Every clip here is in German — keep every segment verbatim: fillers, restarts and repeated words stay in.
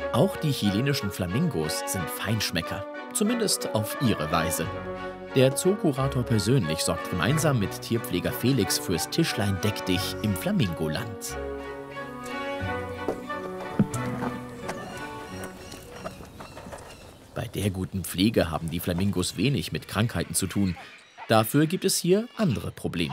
Auch die chilenischen Flamingos sind Feinschmecker, zumindest auf ihre Weise. Der Zookurator persönlich sorgt gemeinsam mit Tierpfleger Felix fürs Tischlein Deck dich im Flamingoland. Bei der guten Pflege haben die Flamingos wenig mit Krankheiten zu tun. Dafür gibt es hier andere Probleme.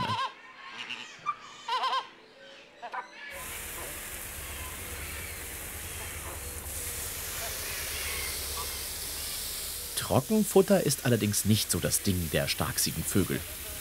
Trockenfutter ist allerdings nicht so das Ding der starksigen Vögel.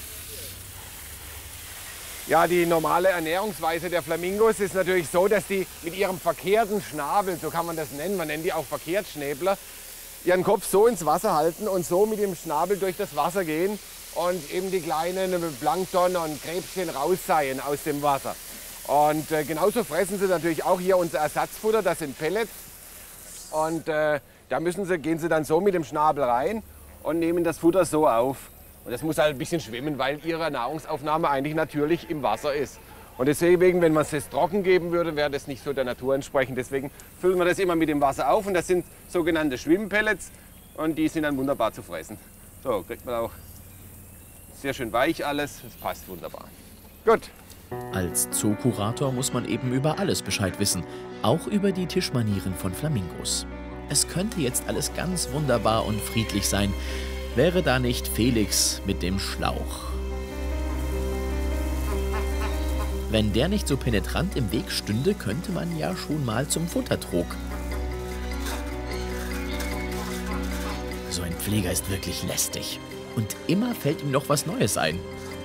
Ja, die normale Ernährungsweise der Flamingos ist natürlich so, dass die mit ihrem verkehrten Schnabel, so kann man das nennen, man nennt die auch Verkehrtschnäbler, ihren Kopf so ins Wasser halten und so mit dem Schnabel durch das Wasser gehen und eben die kleinen Plankton und Krebschen rausseien aus dem Wasser. Und äh, genauso fressen sie natürlich auch hier unser Ersatzfutter, das sind Pellets. Und äh, da müssen sie, gehen sie dann so mit dem Schnabel rein und nehmen das Futter so auf. Und das muss halt ein bisschen schwimmen, weil ihre Nahrungsaufnahme eigentlich natürlich im Wasser ist. Und deswegen, wenn man es jetzt trocken geben würde, wäre das nicht so der Natur entsprechend. Deswegen füllen wir das immer mit dem Wasser auf und das sind sogenannte Schwimmpellets und die sind dann wunderbar zu fressen. So, kriegt man auch sehr schön weich alles, das passt wunderbar. Gut. Als Zookurator muss man eben über alles Bescheid wissen, auch über die Tischmanieren von Flamingos. Es könnte jetzt alles ganz wunderbar und friedlich sein, wäre da nicht Felix mit dem Schlauch. Wenn der nicht so penetrant im Weg stünde, könnte man ja schon mal zum Futtertrog. So ein Pfleger ist wirklich lästig. Und immer fällt ihm noch was Neues ein.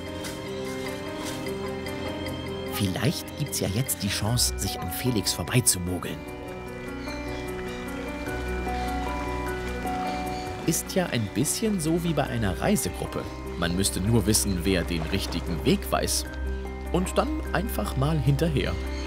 Vielleicht gibt's ja jetzt die Chance, sich an Felix vorbeizumogeln. Ist ja ein bisschen so wie bei einer Reisegruppe. Man müsste nur wissen, wer den richtigen Weg weiß. Und dann einfach mal hinterher.